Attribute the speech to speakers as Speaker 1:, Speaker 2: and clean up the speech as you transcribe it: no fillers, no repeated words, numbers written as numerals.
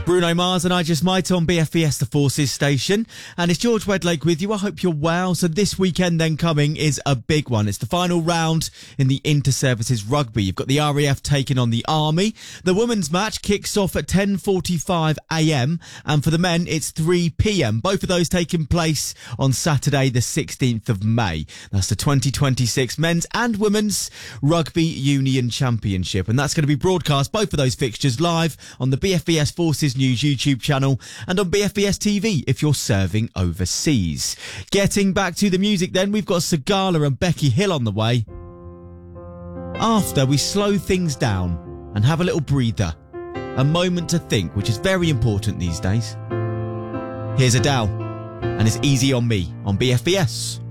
Speaker 1: Bruno Mars and I Just Might on BFBS The Forces station. And it's George Wedlake with you. I hope you're well. So this weekend then coming is a big one. It's the final round in the Inter-Services Rugby. You've got the RAF taking on the Army. The women's match kicks off at 10:45am. And for the men, it's 3pm. Both of those taking place on Saturday, the 16th of May. That's the 2026 Men's and Women's Rugby Union Championship. And that's going to be broadcast, both of those fixtures, live on the BFBS Forces News YouTube channel and on BFBS TV if you're serving overseas. Getting back to the music then, we've got Sigala and Becky Hill on the way. After we slow things down and have a little breather, a moment to think, which is very important these days. Here's Adele, and it's Easy on Me on BFBS.